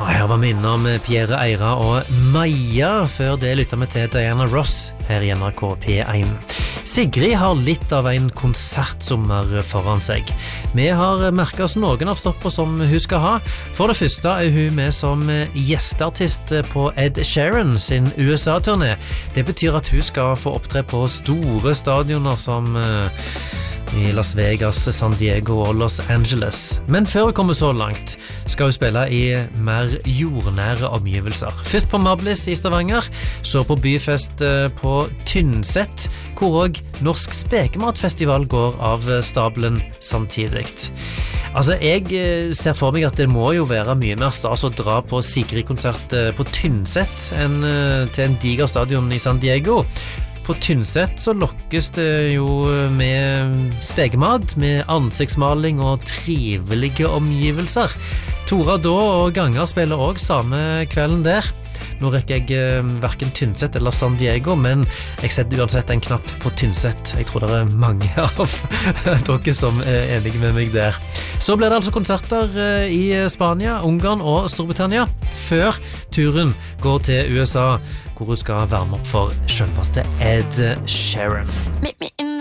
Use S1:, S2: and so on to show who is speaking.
S1: Og her var vi innom Pierre Eira og Maja, før det lyttet vi til Diana Ross her i NRK P1. Sigrid har litt av en konsertsommer foran seg. Vi har merket oss noen av stoppene som hun skal ha. For det første er hun med som gjesteartist på Ed Sheeran sin USA-turné. Det betyr at hun skal få opptre på store stadioner som i Las Vegas, San Diego og Los Angeles. Men før hun kommer så langt, skal hun spille i mer jordnære omgivelser. Først på Mablis i Stavanger, så på byfest på Tynset, hvor også Norsk Spekematfestival går av stabelen samtidig. Altså, jeg ser for meg at det må jo være mye mer stas å dra på Sigrid-konsert på Tynset enn til en diger stadion i San Diego. På Tynset så lokkes det jo med spekemat, med ansiktsmaling og trivelige omgivelser. Tora Då og Ganger spiller også samme kvelden der. Nå rekker jeg hverken Tynset eller San Diego, men jeg setter uansett en knapp på Tynset. Jeg tror det er mange av dere som er enige med meg der. Så blir det altså konserter i Spania, Ungarn og Storbritannia, før turen går til USA, hvor hun skal varme opp for selveste Ed Sheeran.
S2: Med